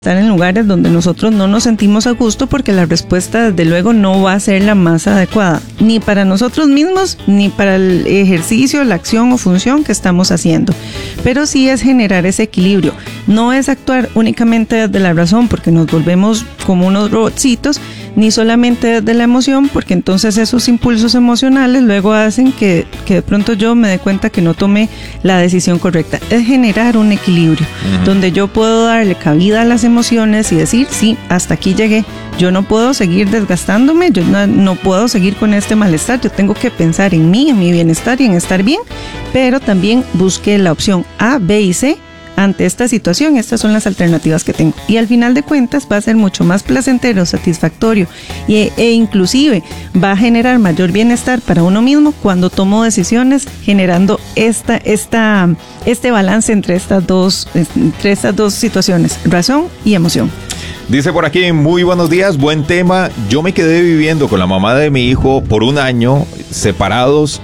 estar en lugares donde nosotros no nos sentimos a gusto, porque la respuesta desde luego no va a ser la más adecuada, ni para nosotros mismos, ni para el ejercicio, la acción o función que estamos haciendo. Pero sí es generar ese equilibrio, no es actuar únicamente desde la razón, porque nos volvemos como unos robotcitos, ni solamente desde la emoción, porque entonces esos impulsos emocionales luego hacen que de pronto yo me dé cuenta que no tomé la decisión correcta. Es generar un equilibrio, donde yo puedo darle cabida a las emociones y decir, sí, hasta aquí llegué, yo no puedo seguir desgastándome, yo no puedo seguir con este malestar, yo tengo que pensar en mí, en mi bienestar y en estar bien, pero también busqué la opción A, B y C. Ante esta situación, estas son las alternativas que tengo. Y al final de cuentas va a ser mucho más placentero, satisfactorio e inclusive va a generar mayor bienestar para uno mismo cuando tomo decisiones generando este balance entre estas dos situaciones, razón y emoción. Dice por aquí, muy buenos días, buen tema. Yo me quedé viviendo con la mamá de mi hijo por un año, separados,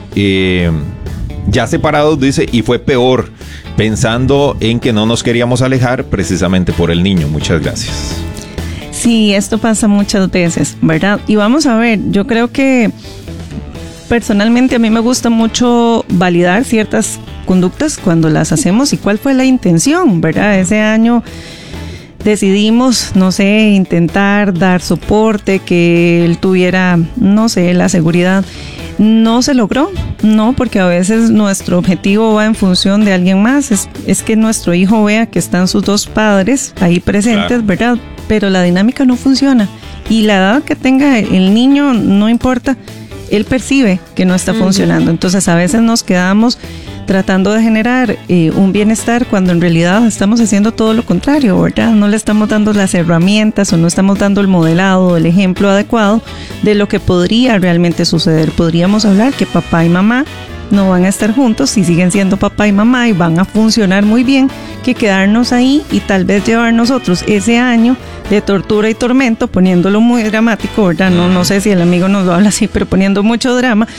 dice, y fue peor, pensando en que no nos queríamos alejar precisamente por el niño. Muchas gracias. Sí, esto pasa muchas veces, ¿verdad? Y vamos a ver, yo creo que personalmente a mí me gusta mucho validar ciertas conductas cuando las hacemos y cuál fue la intención, ¿verdad? Ese año decidimos, no sé, intentar dar soporte, que él tuviera, no sé, la seguridad. No se logró, no, porque a veces nuestro objetivo va en función de alguien más, es que nuestro hijo vea que están sus dos padres ahí presentes, claro, ¿verdad? Pero la dinámica no funciona y la edad que tenga el niño no importa, él percibe que no está funcionando, entonces a veces nos quedamos tratando de generar un bienestar cuando en realidad estamos haciendo todo lo contrario, ¿verdad? No le estamos dando las herramientas o no estamos dando el modelado, el ejemplo adecuado de lo que podría realmente suceder. Podríamos hablar que papá y mamá no van a estar juntos y siguen siendo papá y mamá y van a funcionar muy bien, que quedarnos ahí y tal vez llevar nosotros ese año de tortura y tormento, poniéndolo muy dramático, ¿verdad? No sé si el amigo nos lo habla así, pero poniendo mucho drama,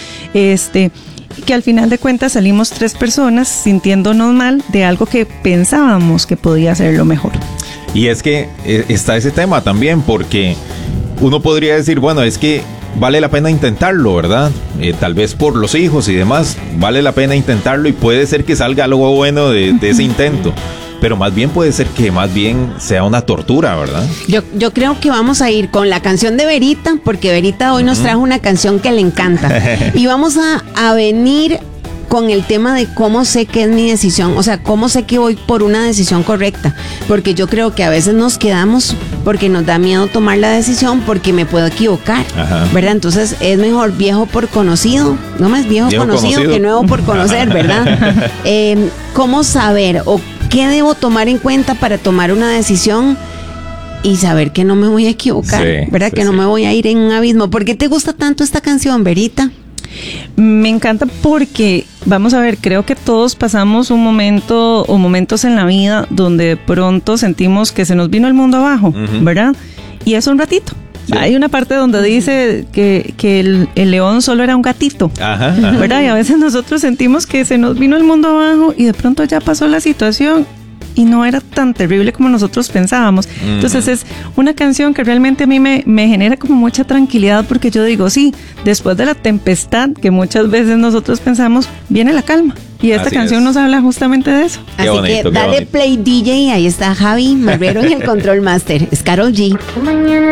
que al final de cuentas salimos 3 personas sintiéndonos mal de algo que pensábamos que podía ser lo mejor. Y es que está ese tema también, porque uno podría decir, bueno, es que vale la pena intentarlo, ¿verdad? Tal vez por los hijos y demás, vale la pena intentarlo y puede ser que salga algo bueno de ese intento. Pero más bien puede ser que más bien sea una tortura, ¿verdad? Yo creo que vamos a ir con la canción de Verita, porque Verita hoy nos trajo una canción que le encanta. Y vamos a venir con el tema de cómo sé que es mi decisión, o sea, cómo sé que voy por una decisión correcta, porque yo creo que a veces nos quedamos porque nos da miedo tomar la decisión porque me puedo equivocar, ¿verdad? Entonces es mejor viejo por conocido, no más viejo conocido que nuevo por conocer, ¿verdad? ¿Cómo saber o qué debo tomar en cuenta para tomar una decisión y saber que no me voy a equivocar, ¿verdad? Que no me voy a ir en un abismo. ¿Por qué te gusta tanto esta canción, Verita? Me encanta porque, vamos a ver, creo que todos pasamos un momento o momentos en la vida donde de pronto sentimos que se nos vino el mundo abajo, ¿verdad? Y es un ratito. Sí. Hay una parte donde dice que el león solo era un gatito, ¿verdad? Y a veces nosotros sentimos que se nos vino el mundo abajo y de pronto ya pasó la situación y no era tan terrible como nosotros pensábamos. Entonces es una canción que realmente a mí me genera como mucha tranquilidad, porque yo digo, sí, después de la tempestad que muchas veces nosotros pensamos, viene la calma. Y esta canción nos habla justamente de eso. Así bonito, que dale play, DJ, ahí está Javi Marrero en el Control Master. Es Karol G.